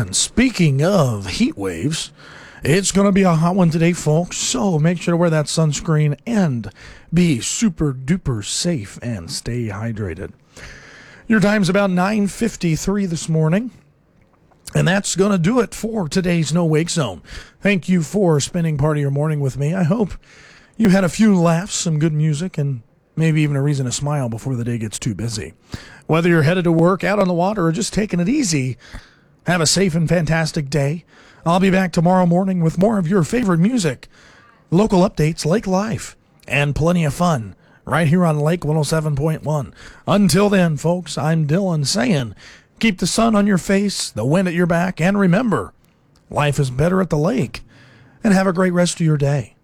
And speaking of heat waves, it's going to be a hot one today, folks. So make sure to wear that sunscreen and be super duper safe and stay hydrated. Your time's about 9:53 this morning. And that's going to do it for today's No Wake Zone. Thank you for spending part of your morning with me. I hope you had a few laughs, some good music, and maybe even a reason to smile before the day gets too busy. Whether you're headed to work, out on the water, or just taking it easy, have a safe and fantastic day. I'll be back tomorrow morning with more of your favorite music, local updates, lake life, and plenty of fun right here on Lake 107.1. Until then, folks, I'm Dylan saying, keep the sun on your face, the wind at your back, and remember, life is better at the lake. And have a great rest of your day.